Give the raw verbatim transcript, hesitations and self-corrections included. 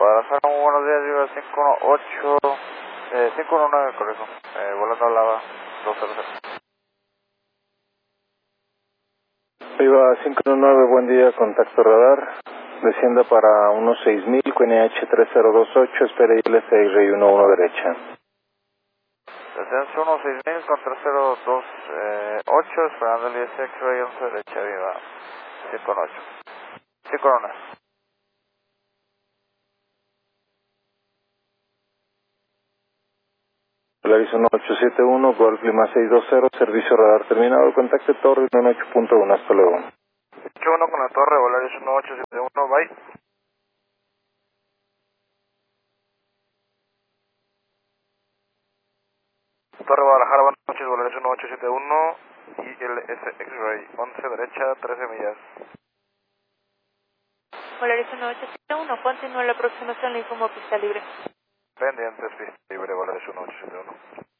Guadalajara, muy buenos días, Viva cinco uno ocho, eh, cinco uno nueve, correcto, eh, volando a Lava dos cero cero. Viva cinco uno nueve, buen día, contacto radar, descienda para unos seis mil, Q N H tres cero dos ocho, espere I L seis, Rey uno uno derecha. Descenso uno seis mil con tres cero dos ocho, esperando el I S X, Rey once derecha, Viva cinco uno ocho, cinco uno nueve. Polaris uno ocho siete uno, Golf Lima seis dos cero, servicio radar terminado, contacte Torre uno ocho punto uno, hasta luego. ocho uno con la torre, Volaris uno ocho siete uno, bye. Torre Guadalajara, buenas noches, Volaris uno ocho siete uno y el S X-Ray, once derecha, trece millas. Volaris uno ocho siete uno, continúa la aproximación, le informo pista libre. Pendientes, pista libre, Volaris uno ocho siete uno.